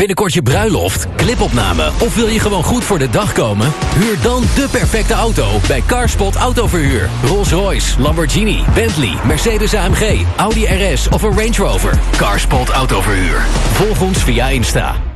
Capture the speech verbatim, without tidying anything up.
binnenkort je bruiloft, clipopname of wil je gewoon goed voor de dag komen? Huur dan de perfecte auto bij Carspot Autoverhuur. Rolls-Royce, Lamborghini, Bentley, Mercedes A M G, Audi R S of een Range Rover. Carspot Autoverhuur. Volg ons via Insta.